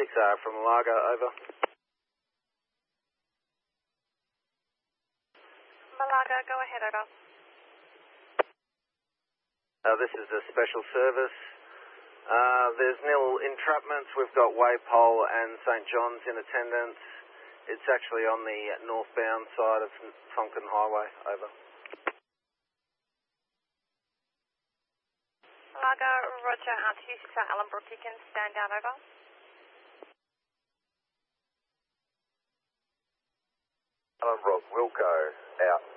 from Malaga, over. Malaga, go ahead, over. This is a special service. There's nil entrapments. We've got Waypole and St John's in attendance. It's actually on the northbound side of Tonkin Highway, over. Malaga, roger, RTC Allenbrook, you can stand down, over. Allenbrook, Wilco, out.